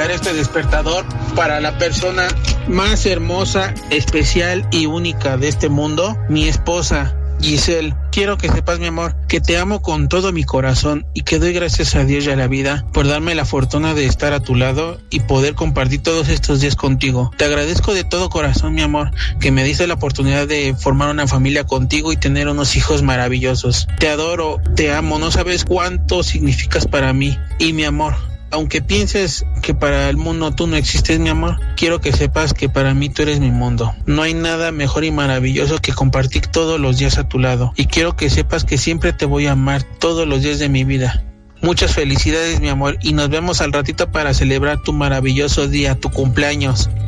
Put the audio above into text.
dedicar este despertador para la persona más hermosa, especial y única de este mundo, mi esposa, Giselle. Quiero que sepas, mi amor, que te amo con todo mi corazón y que doy gracias a Dios y a la vida por darme la fortuna de estar a tu lado y poder compartir todos estos días contigo. Te agradezco de todo corazón, mi amor, que me diste la oportunidad de formar una familia contigo y tener unos hijos maravillosos. Te adoro, te amo, no sabes cuánto significas para mí. Y mi amor, aunque pienses que para el mundo tú no existes, mi amor, quiero que sepas que para mí tú eres mi mundo. No hay nada mejor y maravilloso que compartir todos los días a tu lado. Y quiero que sepas que siempre te voy a amar todos los días de mi vida. Muchas felicidades, mi amor, y nos vemos al ratito para celebrar tu maravilloso día, tu cumpleaños.